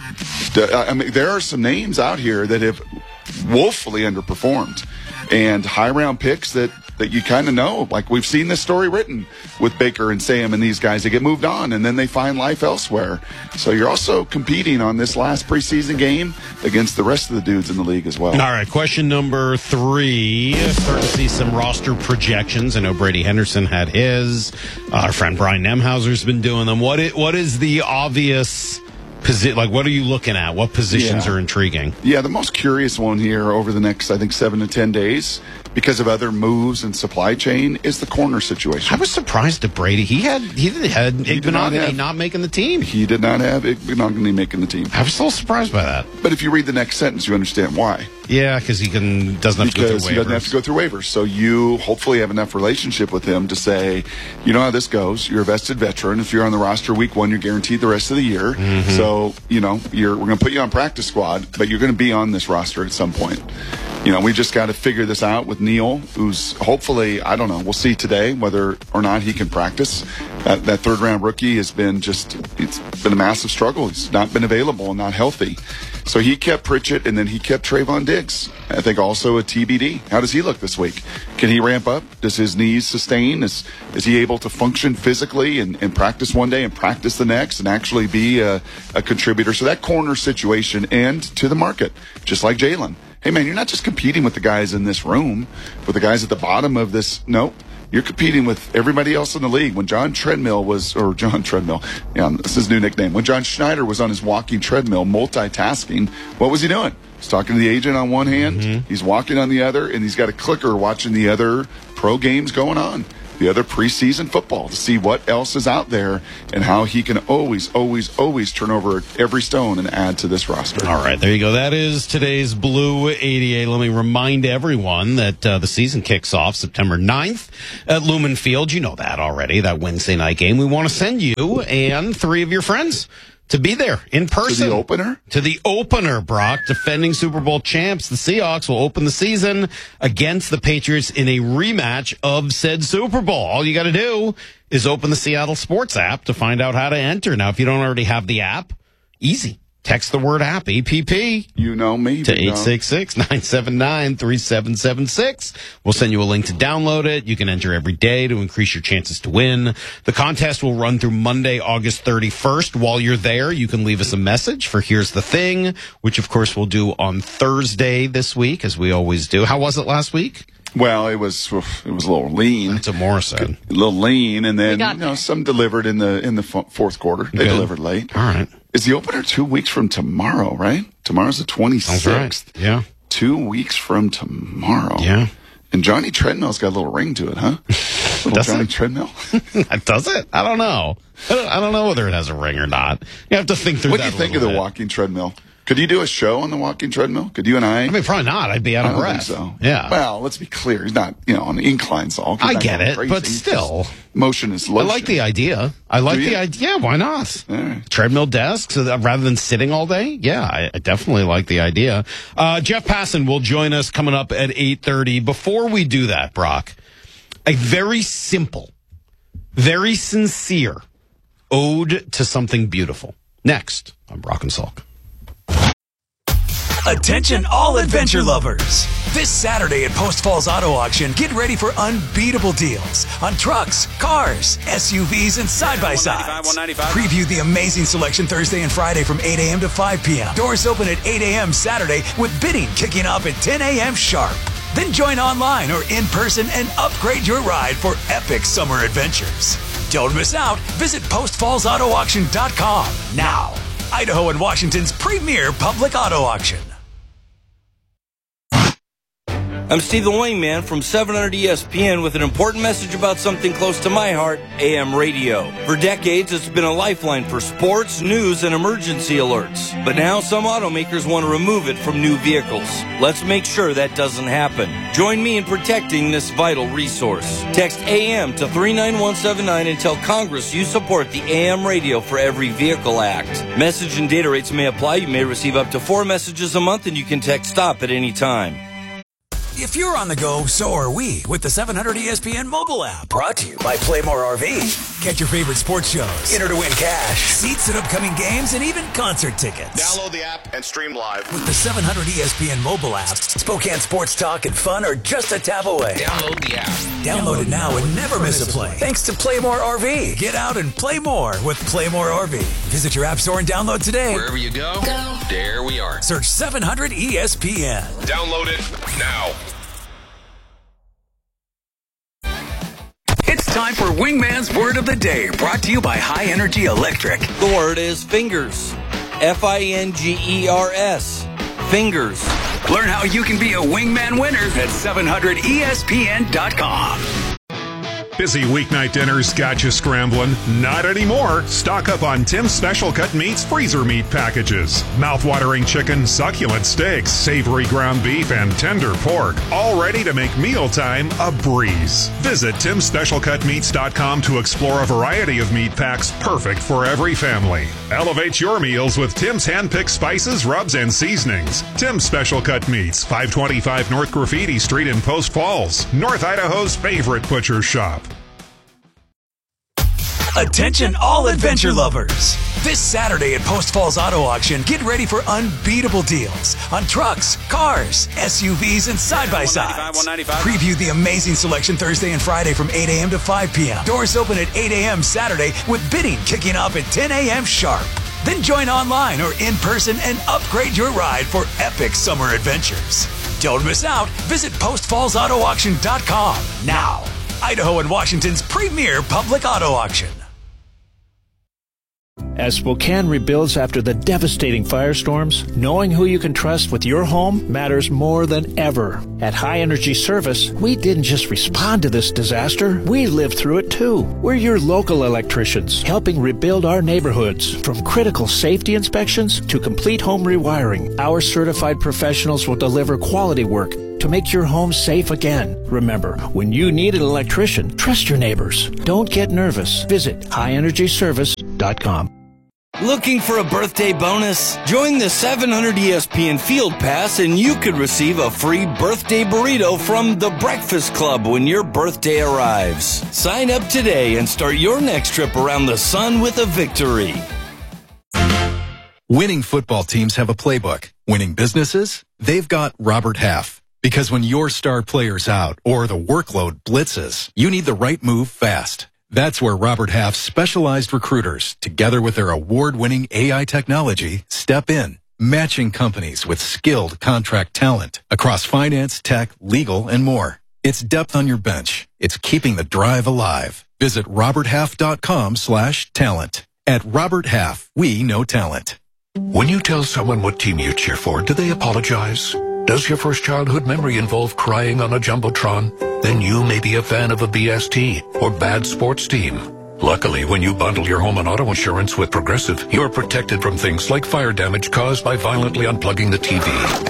There are some names out here that have woefully underperformed. And high-round picks that you kind of know. Like, we've seen this story written with Baker and Sam and these guys. They get moved on, and then they find life elsewhere. So you're also competing on this last preseason game against the rest of the dudes in the league as well. All right, question number 3. Starting to see some roster projections. I know Brady Henderson had his. Our friend Brian Nemhauser's been doing them. What is the obvious... Like, what are you looking at? What positions are intriguing? Yeah, the most curious one here over the next, I think, 7 to 10 days, because of other moves and supply chain, is the corner situation. I was surprised at Brady. He had Igbenogany not making the team. He did not have Igbenogany making the team. I was still surprised by that. But if you read the next sentence, you understand why. Yeah, because he doesn't have to go through waivers. He doesn't have to go through waivers. So you hopefully have enough relationship with him to say, you know how this goes. You're a vested veteran. If you're on the roster week 1, you're guaranteed the rest of the year. So, we're going to put you on practice squad, but you're going to be on this roster at some point. We just got to figure this out with Neal, who's hopefully, I don't know, we'll see today whether or not he can practice. That third-round rookie has been it's been a massive struggle. He's not been available and not healthy. So he kept Pritchett, and then he kept Trayvon Diggs. I think also a TBD. How does he look this week? Can he ramp up? Does his knees sustain? Is he able to function physically and practice one day and practice the next and actually be a contributor? So that corner situation, and to the market, just like Jalen. Hey, man, you're not just competing with the guys in this room, with the guys at the bottom of this. Nope. You're competing with everybody else in the league. When John Schneider was on his walking treadmill, multitasking, what was he doing? He's talking to the agent on one hand, he's walking on the other, and he's got a clicker watching the other pro games going on, the other preseason football, to see what else is out there and how he can always turn over every stone and add to this roster. All right, there you go. That is today's Blue 88. Let me remind everyone that the season kicks off September 9th at Lumen Field. You know that already, that Wednesday night game. We want to send you and 3 of your friends to be there in person. To the opener? To the opener, Brock. Defending Super Bowl champs, the Seahawks will open the season against the Patriots in a rematch of said Super Bowl. All you got to do is open the Seattle Sports app to find out how to enter. Now, if you don't already have the app, easy. Text the word app, EPP. You know me. To 866-979-3776. We'll send you a link to download it. You can enter every day to increase your chances to win. The contest will run through Monday, August 31st. While you're there, you can leave us a message for Here's the Thing, which, of course, we'll do on Thursday this week, as we always do. How was it last week? Well, it was a little lean. That's what Morris said. A little lean, and then some delivered in the fourth quarter. They delivered late. All right. Is the opener 2 weeks from tomorrow, right? Tomorrow's the 26th. That's right. Yeah. 2 weeks from tomorrow. Yeah. And Johnny Treadmill's got a little ring to it, huh? Little Johnny Treadmill. Does it? I don't know. I don't know whether it has a ring or not. You have to think through that. What do you think of the walking treadmill? Could you do a show on the walking treadmill? Could you and I? I mean, probably not. I'd be out of breath. I don't think so. Yeah. Well, let's be clear. He's not, on the incline saw. I get it, but still. Motion is lotion. I like the idea. Yeah, why not? Right. Treadmill desk, so that rather than sitting all day? Yeah, I definitely like the idea. Jeff Passan will join us coming up at 8:30. Before we do that, Brock, a very simple, very sincere ode to something beautiful. Next on Brock and Salk. Attention all adventure lovers. This Saturday at Post Falls Auto Auction, get ready for unbeatable deals on trucks, cars, SUVs, and side-by-sides. Preview the amazing selection Thursday and Friday from 8 a.m. to 5 p.m. Doors open at 8 a.m. Saturday with bidding kicking off at 10 a.m. sharp. Then join online or in person and upgrade your ride for epic summer adventures. Don't miss out. Visit postfallsautoauction.com now. Idaho and Washington's premier public auto auction. I'm Steve the Wingman from 700 ESPN with an important message about something close to my heart, AM radio. For decades, it's been a lifeline for sports, news, and emergency alerts. But now some automakers want to remove it from new vehicles. Let's make sure that doesn't happen. Join me in protecting this vital resource. Text AM to 39179 and tell Congress you support the AM Radio for Every Vehicle Act. Message and data rates may apply. You may receive up to 4 messages a month, and you can text STOP at any time. If you're on the go, so are we with the 700 ESPN mobile app. Brought to you by Playmore RV. Catch your favorite sports shows. Enter to win cash, seats at upcoming games, and even concert tickets. Download the app and stream live. With the 700 ESPN mobile app, Spokane sports talk and fun are just a tap away. Download the app. Download it now and never miss a play. Thanks to Playmore RV. Get out and play more with Playmore RV. Visit your app store and download today. Wherever you go, there we are. Search 700 ESPN. Download it now. It's time for Wingman's Word of the Day, brought to you by High Energy Electric. The word is fingers. Fingers. Fingers. Learn how you can be a Wingman winner at 700ESPN.com. Busy weeknight dinners got you scrambling? Not anymore. Stock up on Tim's Special Cut Meats freezer meat packages. Mouth-watering chicken, succulent steaks, savory ground beef, and tender pork. All ready to make mealtime a breeze. Visit TimSpecialCutMeats.com to explore a variety of meat packs perfect for every family. Elevate your meals with Tim's hand-picked spices, rubs, and seasonings. Tim's Special Cut Meats, 525 North Graffiti Street in Post Falls, North Idaho's favorite butcher shop. Attention all adventure lovers. This Saturday at Post Falls Auto Auction, get ready for unbeatable deals on trucks, cars, SUVs, and side-by-sides. Preview the amazing selection Thursday and Friday from 8 a.m. to 5 p.m. Doors open at 8 a.m. Saturday with bidding kicking off at 10 a.m. sharp. Then join online or in person and upgrade your ride for epic summer adventures. Don't miss out. Visit postfallsautoauction.com now. Idaho and Washington's premier public auto auction. As Spokane rebuilds after the devastating firestorms, knowing who you can trust with your home matters more than ever. At High Energy Service, we didn't just respond to this disaster, we lived through it too. We're your local electricians, helping rebuild our neighborhoods. From critical safety inspections to complete home rewiring, our certified professionals will deliver quality work to make your home safe again. Remember, when you need an electrician, trust your neighbors. Don't get nervous. Visit highenergyservice.com. Looking for a birthday bonus? Join the 700 ESPN Field Pass and you could receive a free birthday burrito from The Breakfast Club when your birthday arrives. Sign up today and start your next trip around the sun with a victory. Winning football teams have a playbook. Winning businesses? They've got Robert Half. Because when your star player's out or the workload blitzes, you need the right move fast. That's where Robert Half's specialized recruiters, together with their award-winning AI technology, step in, matching companies with skilled contract talent across finance, tech, legal, and more. It's depth on your bench. It's keeping the drive alive. Visit roberthalf.com/talent. At Robert Half, we know talent. When you tell someone what team you cheer for, do they apologize? Does your first childhood memory involve crying on a Jumbotron? Then you may be a fan of a BST or bad sports team. Luckily, when you bundle your home and auto insurance with Progressive, you're protected from things like fire damage caused by violently unplugging the TV.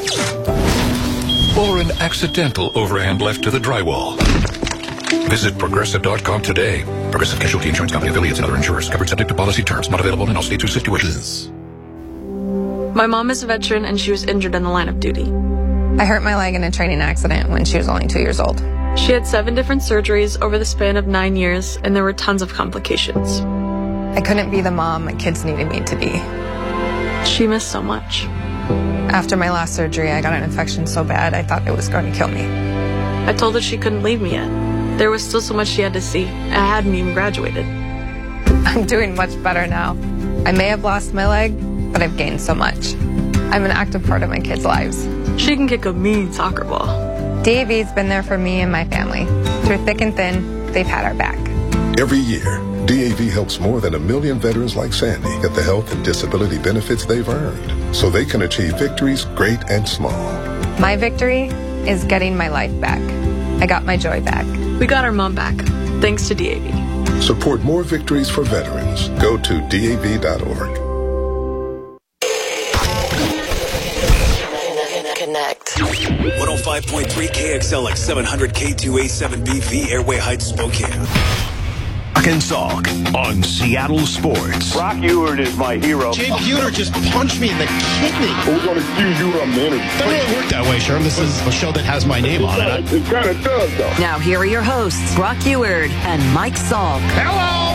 Or an accidental overhand left to the drywall. Visit Progressive.com today. Progressive Casualty Insurance Company, affiliates, and other insurers. Covered subject to policy terms. Not available in all states or situations. My mom is a veteran and she was injured in the line of duty. I hurt my leg in a training accident when she was only 2 years old. She had 7 different surgeries over the span of 9 years, and there were tons of complications. I couldn't be the mom my kids needed me to be. She missed so much. After my last surgery, I got an infection so bad I thought it was going to kill me. I told her she couldn't leave me yet. There was still so much she had to see. I hadn't even graduated. I'm doing much better now. I may have lost my leg, but I've gained so much. I'm an active part of my kids' lives. She can kick a mean soccer ball. DAV's been there for me and my family. Through thick and thin, they've had our back. Every year, DAV helps more than 1 million veterans like Sandy get the health and disability benefits they've earned so they can achieve victories great and small. My victory is getting my life back. I got my joy back. We got our mom back, thanks to DAV. Support more victories for veterans. Go to DAV.org. Connect. 105.3 KXLX 700 K2A7BV Airway Heights, Spokane. Brock and Salk on Seattle Sports. Brock Ewert is my hero. Jay Buhner just punched me in the kidney. We're going to accuse you of manager. Doesn't it work that way, Sherm? This is a show that has my name on it. It kind of does, though. Now here are your hosts, Brock Ewert and Mike Salk. Hello!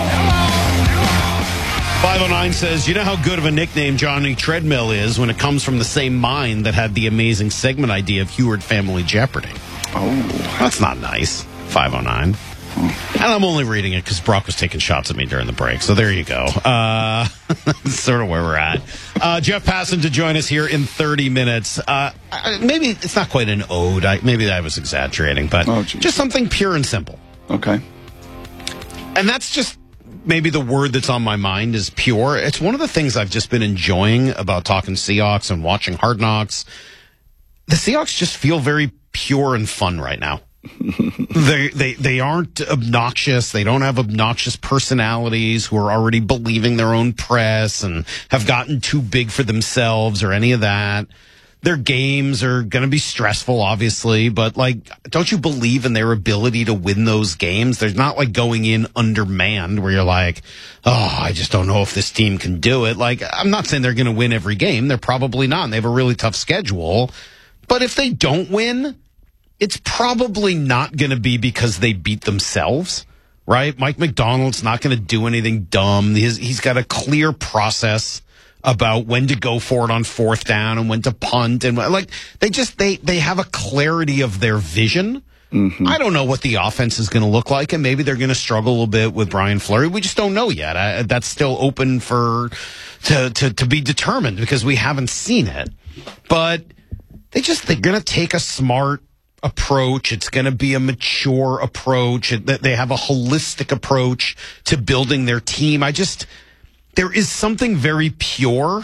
509 says, you know how good of a nickname Johnny Treadmill is when it comes from the same mind that had the amazing segment idea of Heward Family Jeopardy. Oh. That's not nice. 509. And I'm only reading it because Brock was taking shots at me during the break. So there you go. Sort of where we're at. Jeff Passan to join us here in 30 minutes. Maybe it's not quite an ode. Maybe I was exaggerating, but just something pure and simple. Okay. And that's just maybe the word that's on my mind is pure. It's one of the things I've just been enjoying about talking Seahawks and watching Hard Knocks. The Seahawks just feel very pure and fun right now. They aren't obnoxious. They don't have obnoxious personalities who are already believing their own press and have gotten too big for themselves or any of that. Their games are going to be stressful, obviously, but don't you believe in their ability to win those games? There's not going in undermanned where you're like, oh, I just don't know if this team can do it. I'm not saying they're going to win every game. They're probably not. And they have a really tough schedule. But if they don't win, it's probably not going to be because they beat themselves, right? Mike McDonald's not going to do anything dumb. He's got a clear process about when to go for it on 4th down and when to punt. And they have a clarity of their vision. Mm-hmm. I don't know what the offense is going to look like, and maybe they're going to struggle a little bit with Brian Fleury. We just don't know yet. That's still open to be determined because we haven't seen it. But they're going to take a smart, approach. It's going to be a mature approach. They have a holistic approach to building their team. There is something very pure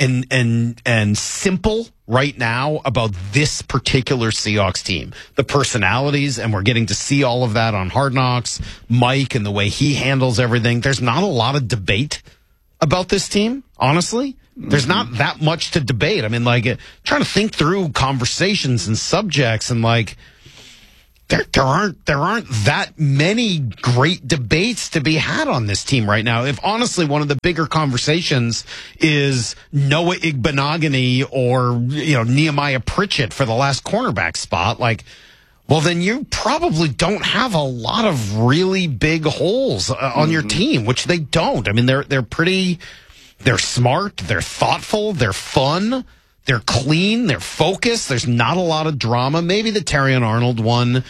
and simple right now about this particular Seahawks team. The personalities, and we're getting to see all of that on Hard Knocks. Mike and the way he handles everything. There's not a lot of debate about this team, honestly. There's not that much to debate. I mean, trying to think through conversations and subjects, and there aren't that many great debates to be had on this team right now. If honestly, one of the bigger conversations is Noah Igbenogany or Nehemiah Pritchett for the last cornerback spot, well, then you probably don't have a lot of really big holes on your team, which they don't. I mean, they're smart, they're thoughtful, they're fun, they're clean, they're focused. There's not a lot of drama. Maybe the Terrion Arnold one,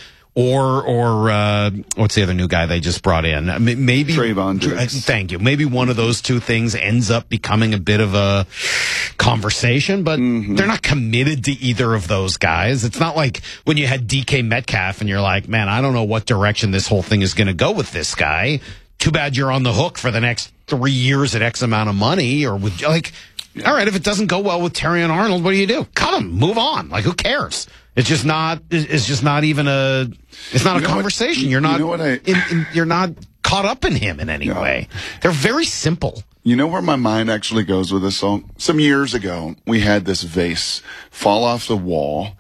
or what's the other new guy they just brought in? Maybe Trayvon Diggs. Thank you. Maybe one of those two things ends up becoming a bit of a conversation, but they're not committed to either of those guys. It's not like when you had DK Metcalf and you're like, man, I don't know what direction this whole thing is going to go with this guy. Too bad you're on the hook for the next 3 years at X amount of money, or with all right, if it doesn't go well with Terrion Arnold, what do? Cut him, move on. Who cares? It's just not even a conversation. You're not, you're not caught up in him in any way. They're very simple. You know where my mind actually goes with this song? Some years ago, we had this vase fall off the wall,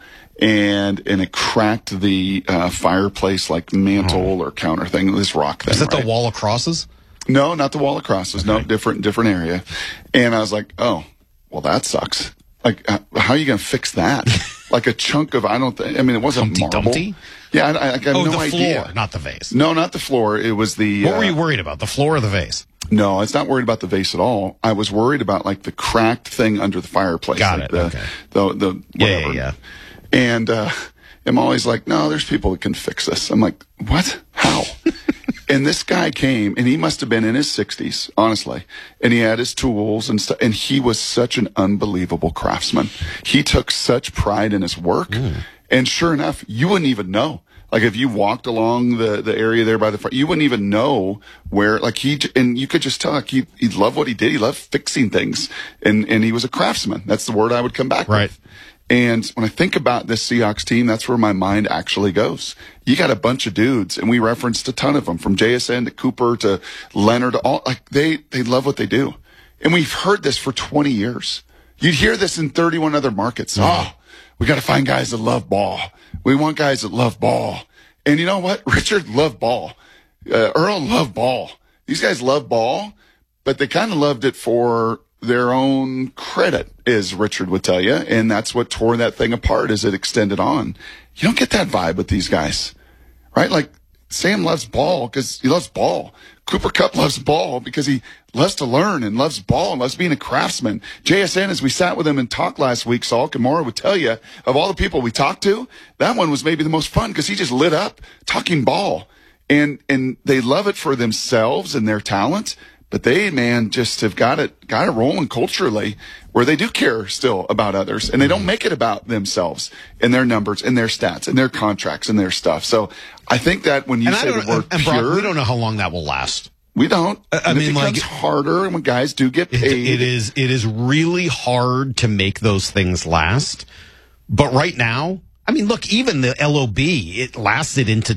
and it cracked the fireplace mantle or counter thing. This rock thing. Is that the wall of crosses? No, not the wall of crosses. Okay. No, different area. And I was like, oh, well, that sucks. How are you going to fix that? A chunk of, it wasn't marble. Dumpty? Yeah, I have no idea. Floor, not the vase. No, not the floor. It was the... What were you worried about, the floor or the vase? No, it's not worried about the vase at all. I was worried about the cracked thing under the fireplace. Got it, okay. The whatever. Yeah. And I'm always like, no, there's people that can fix this. I'm like, what? How? And this guy came, and he must have been in his 60s, honestly. And he had his tools and stuff. And he was such an unbelievable craftsman. He took such pride in his work. And sure enough, you wouldn't even know. If you walked along the area there by the front, you wouldn't even know where, and you could just tell, he loved what he did. He loved fixing things. And he was a craftsman. That's the word I would come back with. And when I think about this Seahawks team, that's where my mind actually goes. You got a bunch of dudes, and we referenced a ton of them, from JSN to Cooper to Leonard, all they love what they do. And we've heard this for 20 years. You'd hear this in 31 other markets. Oh, we got to find guys that love ball. We want guys that love ball. And you know what? Richard loved ball. Earl loved ball. These guys love ball, but they kind of loved it for their own credit, as Richard would tell you, and that's what tore that thing apart as it extended on. You don't get that vibe with these guys, right? Sam loves ball because he loves ball. Cooper Kupp loves ball because he loves to learn and loves ball and loves being a craftsman. JSN, as we sat with him and talked last week, Saul Kamara would tell you, of all the people we talked to, that one was maybe the most fun because he just lit up talking ball. And they love it for themselves and their talent. But they, just have got it rolling culturally where they do care still about others, and they don't make it about themselves and their numbers and their stats and their contracts and their stuff. So I think that when you say the word pure, Brock, we don't know how long that will last. We don't. It becomes harder, and when guys do get paid, it is really hard to make those things last. But right now, look, even the LOB, it lasted into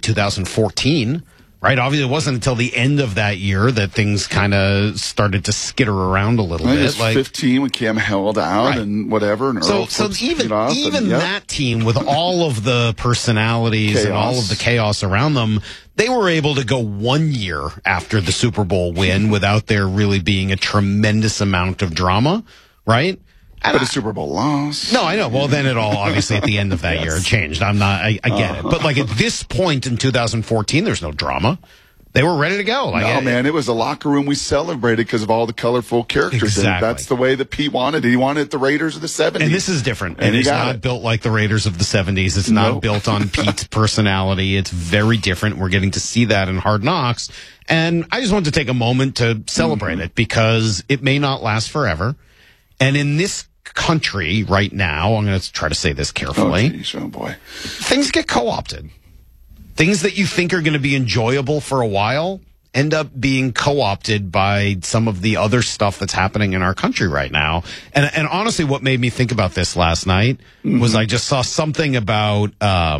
2014. Right, obviously, it wasn't until the end of that year that things kind of started to skitter around a little bit. It was 15 when Cam held out and whatever. And so even that team, with all of the personalities and all of the chaos around them, they were able to go 1 year after the Super Bowl win without there really being a tremendous amount of drama, right? But a Super Bowl loss. No, I know. Well, then it all, obviously, at the end of that year, it changed. I get it. But, at this point in 2014, there's no drama. They were ready to go. It was a locker room we celebrated because of all the colorful characters. Exactly. And that's the way that Pete wanted it. He wanted the Raiders of the 70s. And this is different. And it's not built like the Raiders of the 70s. It's not built on Pete's personality. It's very different. We're getting to see that in Hard Knocks. And I just wanted to take a moment to celebrate it because it may not last forever. And in this country right now, I'm going to try to say this carefully. Oh, geez, oh boy. Things get co-opted. Things that you think are going to be enjoyable for a while end up being co-opted by some of the other stuff that's happening in our country right now. And honestly, what made me think about this last night was I just saw something about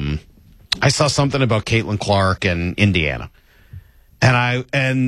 Caitlin Clark and Indiana. And I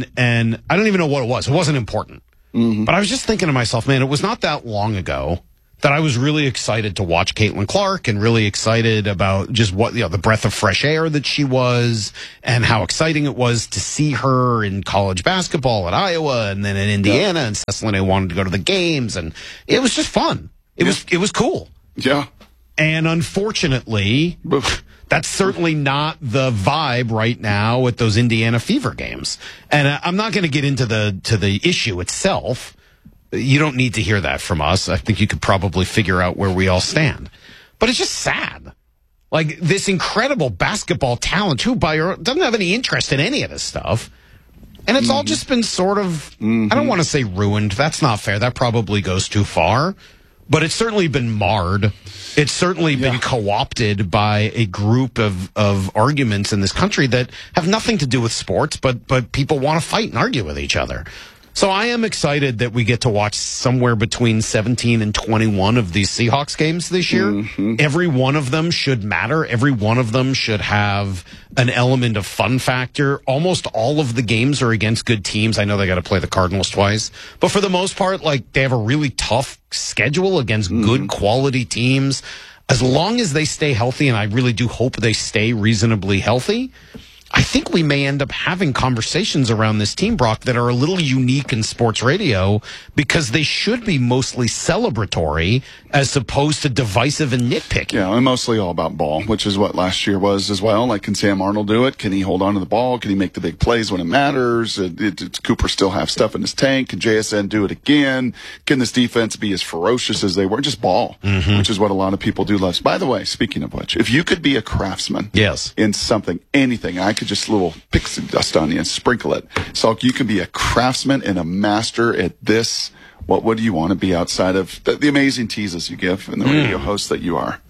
don't even know what it was. It wasn't important. But I was just thinking to myself, man, it was not that long ago that I was really excited to watch Caitlin Clark and really excited about just what, the breath of fresh air that she was and how exciting it was to see her in college basketball at Iowa and then in Indiana, and Cecily wanted to go to the games, and it was just fun. It was cool. Yeah. And unfortunately, that's certainly not the vibe right now at those Indiana Fever games. And I'm not going to get into the issue itself. You don't need to hear that from us. I think you could probably figure out where we all stand. But it's just sad. Like, this incredible basketball talent who doesn't have any interest in any of this stuff. And it's all just been sort of, I don't want to say ruined. That's not fair. That probably goes too far. But it's certainly been marred. It's certainly been co-opted by a group of arguments in this country that have nothing to do with sports, but people want to fight and argue with each other. So I am excited that we get to watch somewhere between 17 and 21 of these Seahawks games this year. Every one of them should matter. Every one of them should have an element of fun factor. Almost all of the games are against good teams. I know they got to play the Cardinals twice, but for the most part, like, they have a really tough schedule against good quality teams. As long as they stay healthy, and I really do hope they stay reasonably healthy, I think we may end up having conversations around this team, Brock, that are a little unique in sports radio because they should be mostly celebratory as opposed to divisive and nitpicking. Yeah, and mostly all about ball, which is what last year was as well. Like, can Sam Arnold do it? Can he hold on to the ball? Can he make the big plays when it matters? Does Cooper still have stuff in his tank? Can JSN do it again? Can this defense be as ferocious as they were? Just ball, which is what a lot of people do love. By the way, speaking of which, if you could be a craftsman in something, anything, I could just little pixie dust on you and sprinkle it. So you can be a craftsman and a master at this. What do you want to be outside of the amazing teases you give and the radio host that you are?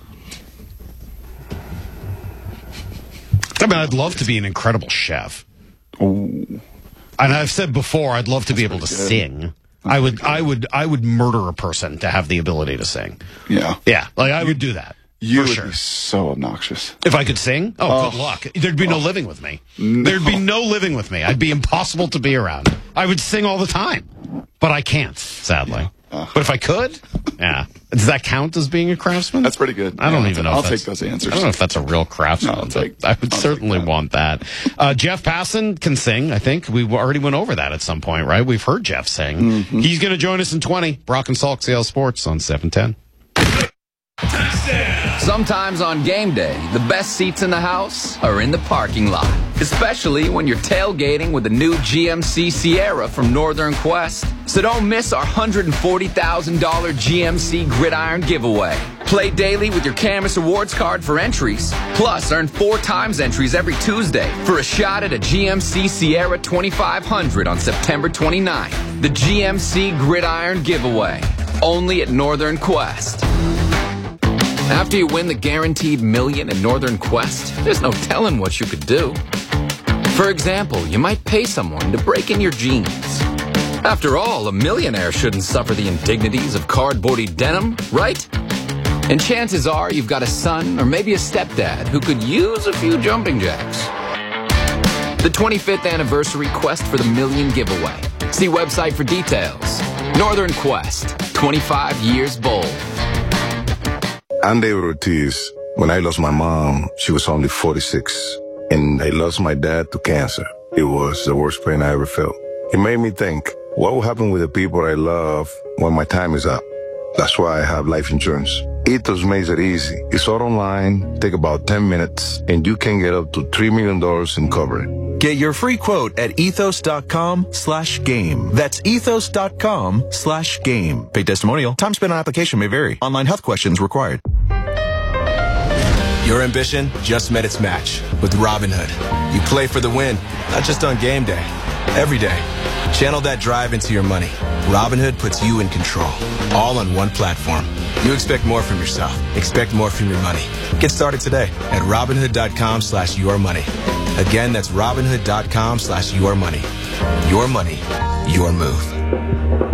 I mean, I'd love to be an incredible chef. Ooh. And I've said before, I'd love to be able to sing. I would murder a person to have the ability to sing. Yeah. Yeah. Like, I would do that. You would sure. be so obnoxious. If I could sing? Oh, good luck. There'd be no living with me. No. There'd be no living with me. I'd be impossible to be around. I would sing all the time. But I can't, sadly. But if I could, does that count as being a craftsman? That's pretty good. I don't even know. I'll take those answers. I don't know if that's a real craftsman. I would certainly want that. Jeff Passan can sing, I think. We already went over that at some point, right? We've heard Jeff sing. He's going to join us in 20. Brock and Salk, CL Sports on 710. Sometimes on game day, the best seats in the house are in the parking lot. Especially when you're tailgating with the new GMC Sierra from Northern Quest. So don't miss our $140,000 GMC Gridiron giveaway. Play daily with your Camus Awards card for entries. Plus, earn 4 times entries every Tuesday for a shot at a GMC Sierra 2500 on September 29th. The GMC Gridiron giveaway. Only at Northern Quest. After you win the guaranteed million in Northern Quest, there's no telling what you could do. For example, you might pay someone to break in your jeans. After all, a millionaire shouldn't suffer the indignities of cardboardy denim, right? And chances are you've got a son or maybe a stepdad who could use a few jumping jacks. The 25th anniversary Quest for the Million giveaway. See website for details. Northern Quest, 25 years bold. I'm David Ortiz. When I lost my mom, she was only 46. And I lost my dad to cancer. It was the worst pain I ever felt. It made me think, what will happen with the people I love when my time is up? That's why I have life insurance. Ethos makes it easy. It's all online, take about 10 minutes, and you can get up to $3 million in coverage. Get your free quote at ethos.com/game. That's ethos.com/game. Paid testimonial. Time spent on application may vary. Online health questions required. Your ambition just met its match with Robinhood. You play for the win, not just on game day, every day. Channel that drive into your money. Robinhood puts you in control, all on one platform. You expect more from yourself. Expect more from your money. Get started today at Robinhood.com/yourmoney. Again, that's Robinhood.com/yourmoney. Your money, your move.